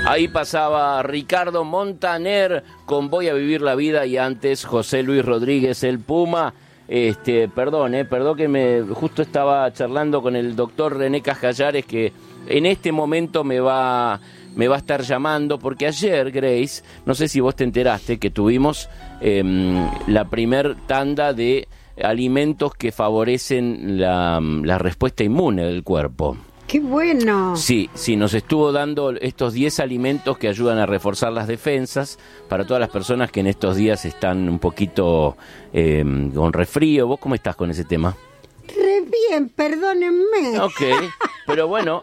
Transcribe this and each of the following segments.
Ahí pasaba Ricardo Montaner con Voy a vivir la vida, y antes José Luis Rodríguez, el Puma. Perdón que justo estaba charlando con el doctor René Cascallares, que en este momento me va a estar llamando, porque ayer, Grace, no sé si vos te enteraste que tuvimos la primer tanda de alimentos que favorecen la respuesta inmune del cuerpo. ¡Qué bueno! Sí, nos estuvo dando estos 10 alimentos que ayudan a reforzar las defensas para todas las personas que en estos días están un poquito con resfrío. ¿Vos cómo estás con ese tema? Re bien, perdónenme. Ok, pero bueno,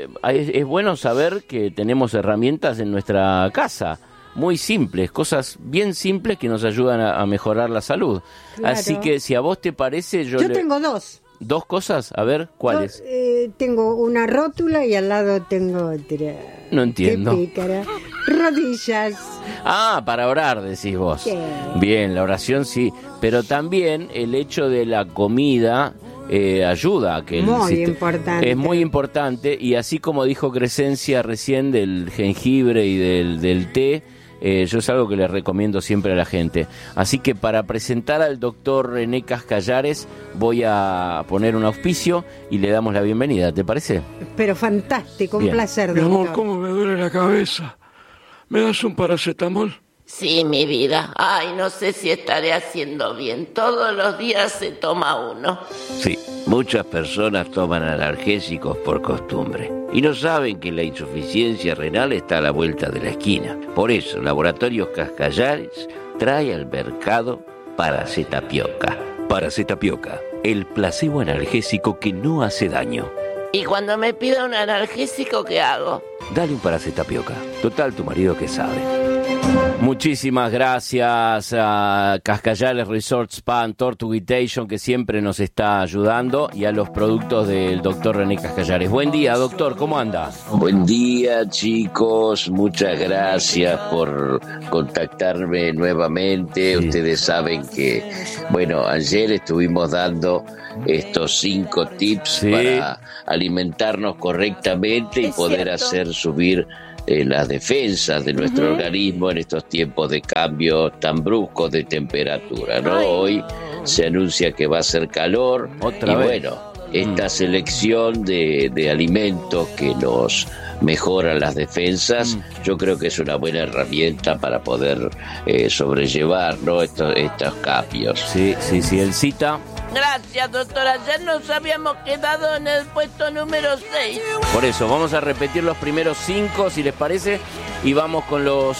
es bueno saber que tenemos herramientas en nuestra casa, muy simples, cosas bien simples que nos ayudan a mejorar la salud. Claro. Así que si a vos te parece... Yo tengo dos. ¿Dos cosas? A ver, ¿cuáles? Tengo una rótula y al lado tengo otra. No entiendo. Qué pícara. Rodillas. Ah, para orar, decís vos. Sí. Bien, la oración sí, pero también el hecho de la comida ayuda a que importante. Es muy importante, y así como dijo Crescencia recién del jengibre y del té, yo es algo que le recomiendo siempre a la gente. Así que para presentar al doctor René Cascallares voy a poner un auspicio y le damos la bienvenida, ¿te parece? Pero fantástico, un placer, doctor. Mi amor, ¿cómo me duele la cabeza? ¿Me das un paracetamol? Sí, mi vida. Ay, no sé si estaré haciendo bien. Todos los días se toma uno. Sí, muchas personas toman analgésicos por costumbre y no saben que la insuficiencia renal está a la vuelta de la esquina. Por eso, Laboratorios Cascallares trae al mercado Paracetamol. Paracetamol, el placebo analgésico que no hace daño. ¿Y cuando me pida un analgésico, qué hago? Dale un Paracetamol. Total, tu marido que sabe. Muchísimas gracias a Cascallares Resort Spa and Tortuguitation, que siempre nos está ayudando, y a los productos del doctor René Cascallares. Buen día, doctor, ¿cómo anda? Buen día, chicos, muchas gracias por contactarme nuevamente. Sí. Ustedes saben que, bueno, ayer estuvimos dando estos 5 tips para alimentarnos correctamente y poder hacer subir las defensas de nuestro organismo en estos tiempos de cambio tan bruscos de temperatura, ¿no? Hoy se anuncia que va a ser calor y bueno, esta selección de alimentos que nos mejoran las defensas, yo creo que es una buena herramienta para poder sobrellevar, ¿no? estos cambios. Sí, el cita. Gracias, doctora. Ayer nos habíamos quedado en el puesto número 6. Por eso, vamos a repetir los primeros 5, si les parece, y vamos con los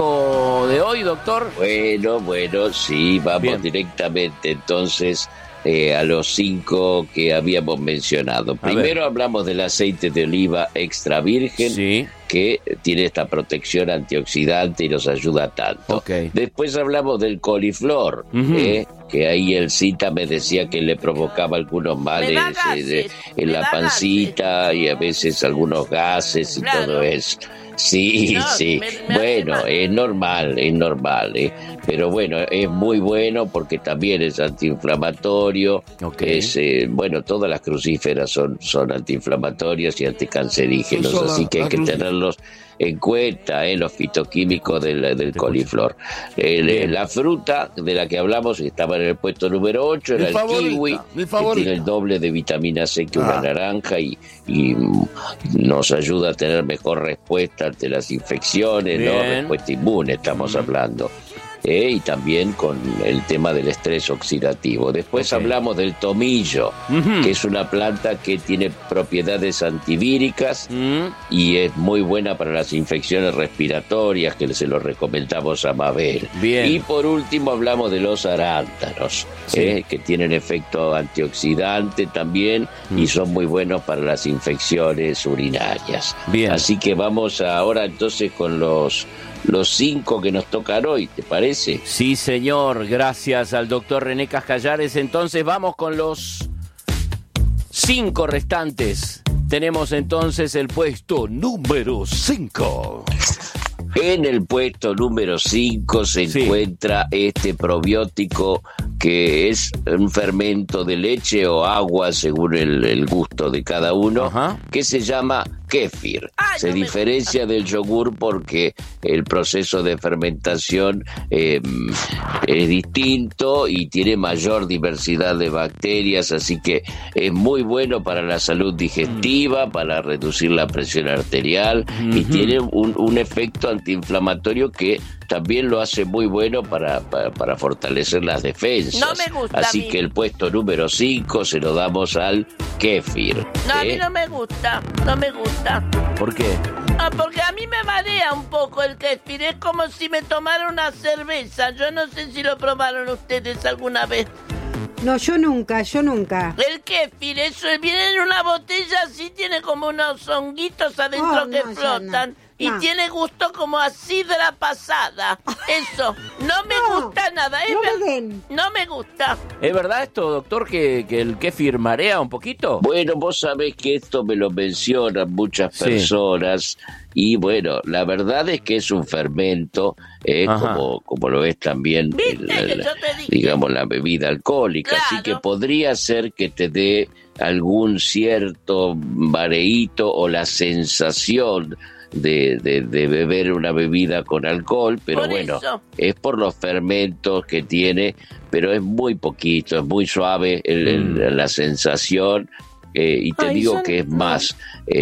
5 de hoy, doctor. Bueno, sí, vamos bien directamente entonces a los 5 que habíamos mencionado. Primero hablamos del aceite de oliva extra virgen, que tiene esta protección antioxidante y nos ayuda tanto. Después hablamos del coliflor, que ahí el cita me decía que le provocaba algunos males en la pancita y a veces algunos gases y todo eso. Sí. Bueno, es normal, pero bueno, es muy bueno porque también es antiinflamatorio. Bueno, todas las crucíferas son antiinflamatorias y anticancerígenos, así que hay que tenerlos en cuenta, los fitoquímicos del coliflor. La fruta de la que hablamos, que estaba en el puesto número 8, era el kiwi, que tiene el doble de vitamina C que una naranja y nos ayuda a tener mejor respuesta ante las infecciones, ¿no? Respuesta inmune estamos hablando. Y también con el tema del estrés oxidativo. Después hablamos del tomillo, que es una planta que tiene propiedades antivíricas y es muy buena para las infecciones respiratorias, que se lo recomendamos a Mabel. Y por último hablamos de los arándanos, que tienen efecto antioxidante también y son muy buenos para las infecciones urinarias. Así que vamos ahora entonces con los 5 que nos tocan hoy, ¿te parece? Sí, señor, gracias al doctor René Cascallares. Entonces vamos con los 5 restantes. Tenemos entonces el puesto número 5. En el puesto número 5 se encuentra este probiótico que es un fermento de leche o agua según el gusto de cada uno, que se llama kéfir. Se diferencia del yogur porque el proceso de fermentación es distinto y tiene mayor diversidad de bacterias, así que es muy bueno para la salud digestiva, para reducir la presión arterial y tiene un efecto antiinflamatorio que también lo hace muy bueno para fortalecer las defensas. No me gusta. Así que el puesto número 5 se lo damos al kéfir. No, a mí no me gusta. ¿Por qué? Porque a mí me marea un poco el kéfir. Es como si me tomara una cerveza. Yo no sé si lo probaron ustedes alguna vez. No, yo nunca. El kéfir, eso viene en una botella así, tiene como unos honguitos adentro que flotan. Y tiene gusto como a sidra pasada. Eso, no me gusta nada. No me gusta. ¿Es verdad esto, doctor, que el kéfir marea un poquito? Bueno, vos sabés que esto me lo mencionan muchas personas. Y bueno, la verdad es que es un fermento, como lo es también, digamos, la bebida alcohólica. Claro. Así que podría ser que te dé algún cierto mareíto o la sensación de beber una bebida con alcohol, pero es por los fermentos que tiene, pero es muy poquito, es muy suave la sensación. Y te digo que es más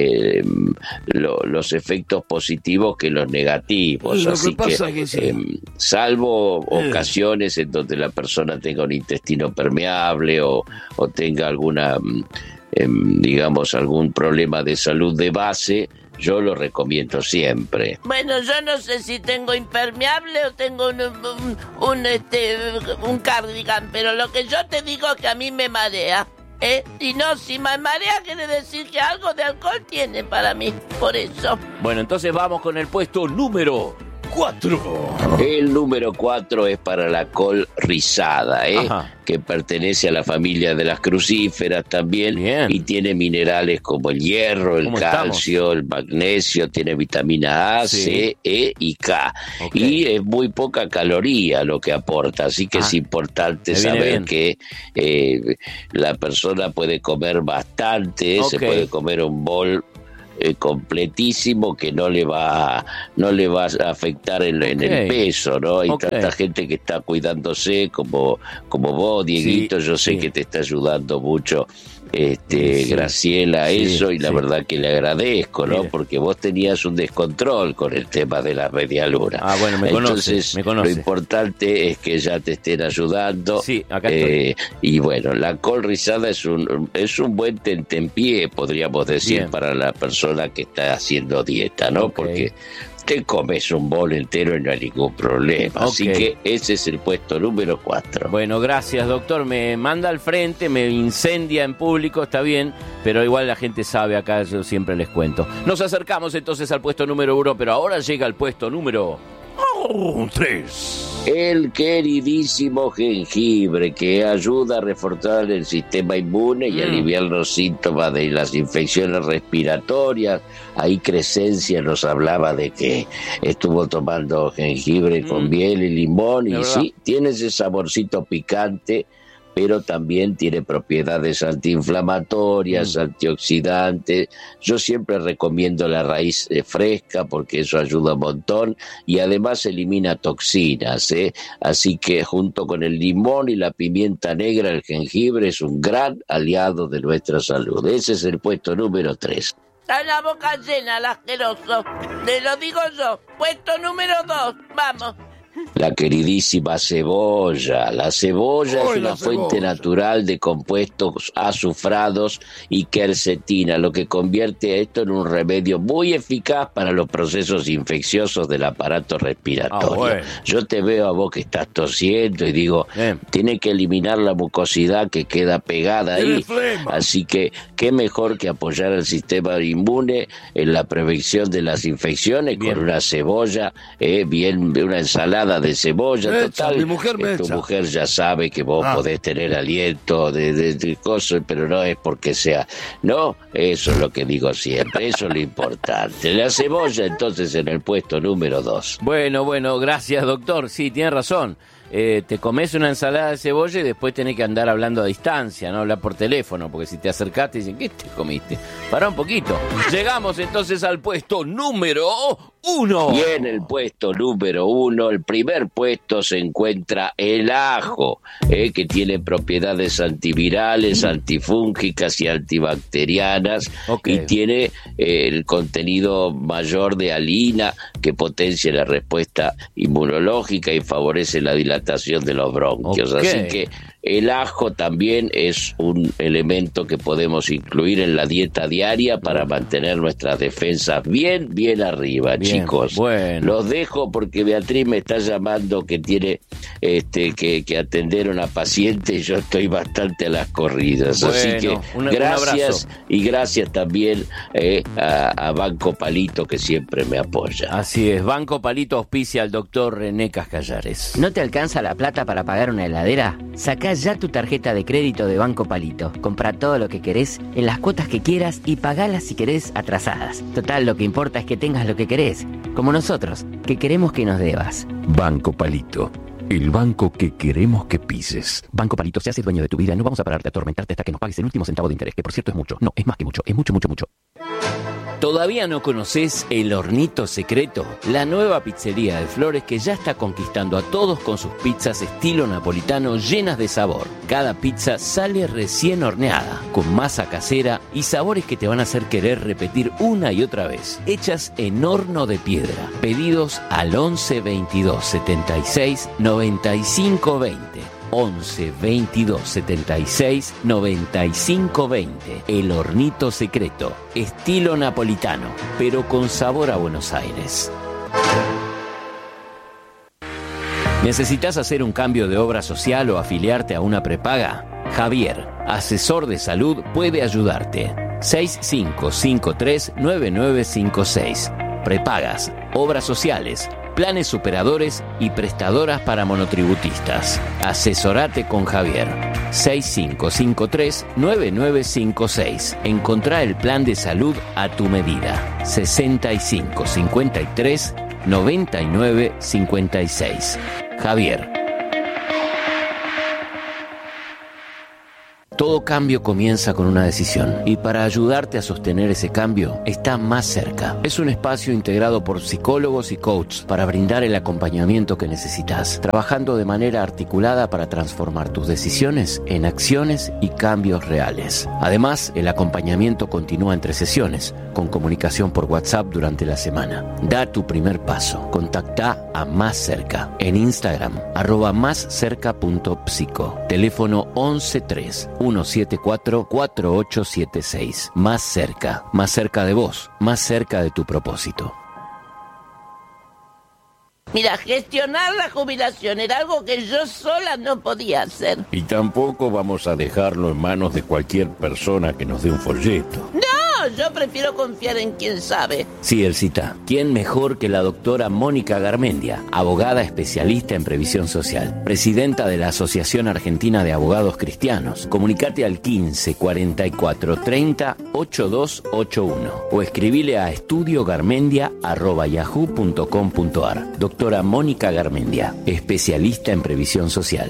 los efectos positivos que los negativos. Así que salvo ocasiones en donde la persona tenga un intestino permeable o tenga alguna, digamos, algún problema de salud de base, yo lo recomiendo siempre. Bueno, yo no sé si tengo impermeable o tengo un cardigan, pero lo que yo te digo es que a mí me marea. Y no, si me marea quiere decir que algo de alcohol tiene para mí, por eso. Bueno, entonces vamos con el puesto número 4. El número 4 es para la col rizada, que pertenece a la familia de las crucíferas también. Bien. Y tiene minerales como el hierro, el calcio, el magnesio, tiene vitamina A, C, E y K. Y es muy poca caloría lo que aporta, así que es importante saber que la persona puede comer bastante, se puede comer un bol completísimo que no le va a afectar en el peso, ¿no? Hay tanta gente que está cuidándose como vos, Dieguito. Yo sé que te está ayudando mucho Graciela eso, y la verdad que le agradezco, ¿no? Porque vos tenías un descontrol con el tema de la medialuna. Bueno, me conoce. Lo importante es que ya te estén ayudando. Sí, acá estoy. Y bueno, la col rizada es un buen tentempié, podríamos decir, para la persona que está haciendo dieta, ¿no? Porque te comes un bol entero y no hay ningún problema. Así que ese es el puesto número 4. Bueno, gracias, doctor. Me manda al frente, me incendia en público, está bien, pero igual la gente sabe acá, yo siempre les cuento. Nos acercamos entonces al puesto número 1, pero ahora llega el puesto número 3. El queridísimo jengibre, que ayuda a reforzar el sistema inmune y aliviar los síntomas de las infecciones respiratorias. Ahí Crescencia nos hablaba de que estuvo tomando jengibre con miel y limón, y sí, tiene ese saborcito picante, pero también tiene propiedades antiinflamatorias, antioxidantes. Yo siempre recomiendo la raíz fresca porque eso ayuda un montón y además elimina toxinas, Así que junto con el limón y la pimienta negra, el jengibre es un gran aliado de nuestra salud. Ese es el puesto número 3. Está la boca llena, el asqueroso. Te lo digo yo. Puesto número 2. Vamos. La queridísima cebolla. La cebolla es una fuente natural de compuestos azufrados y quercetina, lo que convierte esto en un remedio muy eficaz para los procesos infecciosos del aparato respiratorio. Yo te veo a vos que estás tosiendo y digo, tiene que eliminar la mucosidad que queda pegada ahí. Así que qué mejor que apoyar al sistema inmune en la prevención de las infecciones con una cebolla, una ensalada de cebolla. Total, tu mujer ya sabe que vos podés tener aliento de cosas, pero no es porque sea, no, eso es lo que digo siempre, eso es lo importante. La cebolla entonces en el puesto número 2. Bueno, gracias, doctor, sí, tiene razón. te comes una ensalada de cebolla y después tenés que andar hablando a distancia, no hablar por teléfono, porque si te acercás te dicen, ¿qué te comiste? Pará un poquito. Llegamos entonces al puesto número 1. Y en el puesto número 1, el primer puesto, se encuentra el ajo, que tiene propiedades antivirales, antifúngicas y antibacterianas, y tiene el contenido mayor de alina, que potencia la respuesta inmunológica y favorece la dilatación de los bronquios. Así que el ajo también es un elemento que podemos incluir en la dieta diaria para mantener nuestras defensas bien arriba, chicos. Bueno. Los dejo porque Beatriz me está llamando, que tiene que atender a una paciente, y yo estoy bastante a las corridas. Bueno, así que gracias, y gracias también a Banco Palito, que siempre me apoya. Así es, Banco Palito auspicia al doctor René Cascallares. ¿No te alcanza la plata para pagar una heladera? Sacá ya tu tarjeta de crédito de Banco Palito. Compra todo lo que querés en las cuotas que quieras y pagalas si querés atrasadas. Total, lo que importa es que tengas lo que querés. Como nosotros, que queremos que nos debas. Banco Palito. El banco que queremos que pises. Banco Palito, se hace dueño de tu vida. No vamos a pararte a atormentarte hasta que nos pagues el último centavo de interés, que por cierto es mucho. No, es más que mucho. Es mucho. ¿Todavía no conoces El Hornito Secreto? La nueva pizzería de Flores que ya está conquistando a todos con sus pizzas estilo napolitano llenas de sabor. Cada pizza sale recién horneada, con masa casera y sabores que te van a hacer querer repetir una y otra vez. Hechas en horno de piedra. Pedidos al 11 22 76 95 20. 11 22 76 95 20. El Hornito Secreto, estilo napolitano, pero con sabor a Buenos Aires. ¿Necesitas hacer un cambio de obra social o afiliarte a una prepaga? Javier, asesor de salud, puede ayudarte. 6553-9956. Prepagas, obras sociales, planes superadores y prestadoras para monotributistas. Asesorate con Javier. 6553-9956. Encontrá el plan de salud a tu medida. 6553-9956. Javier. Todo cambio comienza con una decisión, y para ayudarte a sostener ese cambio está Más Cerca. Es un espacio integrado por psicólogos y coaches para brindar el acompañamiento que necesitas, trabajando de manera articulada para transformar tus decisiones en acciones y cambios reales. Además, el acompañamiento continúa entre sesiones, con comunicación por WhatsApp durante la semana. Da tu primer paso. Contacta a Más Cerca en Instagram, @máscerca.psico. Teléfono 113 174 4876. Más cerca de vos, más cerca de tu propósito. Mira, gestionar la jubilación era algo que yo sola no podía hacer. Y tampoco vamos a dejarlo en manos de cualquier persona que nos dé un folleto. No, yo prefiero confiar en quien sabe. Sí, Elcita, ¿quién mejor que la doctora Mónica Garmendia, abogada especialista en previsión social, presidenta de la Asociación Argentina de Abogados Cristianos? Comunicate al 15 44 30 8281 o escribile a estudiogarmendia@yahoo.com.ar. Doctora Mónica Garmendia, especialista en previsión social.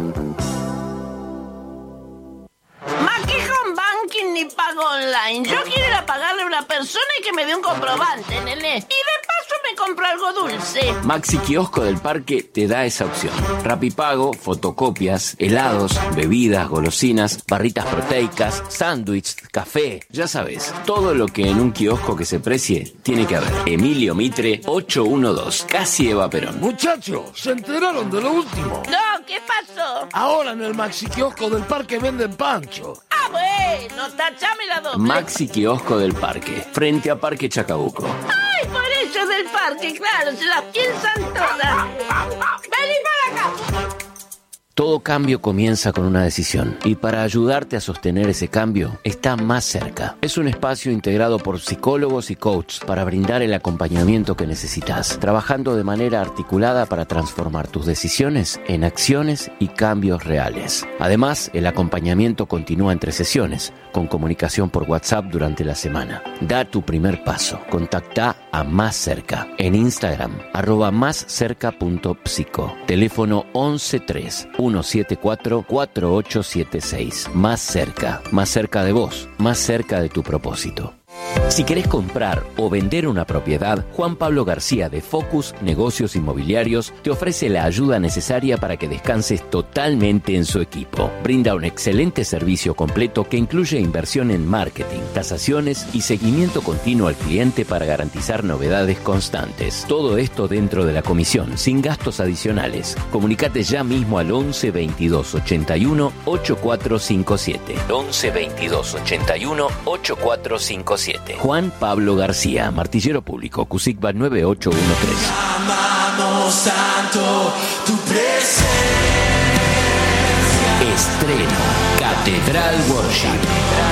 Ni pago online. Yo quiero ir a pagarle a una persona y que me dé un comprobante, nene. Y de paso me compro algo dulce. Maxi Kiosco del Parque te da esa opción. Rapipago, fotocopias, helados, bebidas, golosinas, barritas proteicas, sándwiches, café. Ya sabes, todo lo que en un kiosco que se precie tiene que haber. Emilio Mitre, 812, casi Eva Perón. Muchachos, ¿se enteraron de lo último? No, ¿qué pasó? Ahora en el Maxi Kiosco del Parque venden pancho. Ah, bueno, tachame la doble. Maxi Kiosco del Parque, frente a Parque Chacabuco. Ay, por eso del parque, claro, se las piensan todas. Vení para acá. Todo cambio comienza con una decisión y para ayudarte a sostener ese cambio está Más Cerca. Es un espacio integrado por psicólogos y coaches para brindar el acompañamiento que necesitas, trabajando de manera articulada para transformar tus decisiones en acciones y cambios reales. Además, el acompañamiento continúa entre sesiones, con comunicación por WhatsApp durante la semana. Da tu primer paso. Contacta a Más Cerca en Instagram, @máscerca.psico. Teléfono 113-174-4876. Más cerca de vos, más cerca de tu propósito. Si querés comprar o vender una propiedad, Juan Pablo García de Focus Negocios Inmobiliarios te ofrece la ayuda necesaria para que descanses totalmente en su equipo. Brinda un excelente servicio completo que incluye inversión en marketing, tasaciones y seguimiento continuo al cliente para garantizar novedades constantes. Todo esto dentro de la comisión, sin gastos adicionales. Comunicate ya mismo al 11 22 81 8457. 11 22 81 8457. Juan Pablo García, martillero público, CUSICBA 9813. Amamos tanto tu presencia. Estreno Catedral Worship.